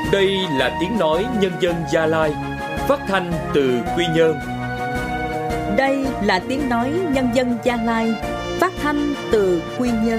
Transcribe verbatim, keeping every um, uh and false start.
Đây là tiếng nói nhân dân Gia Lai, phát thanh từ Quy Nhơn. Đây là tiếng nói nhân dân Gia Lai, phát thanh từ Quy Nhơn.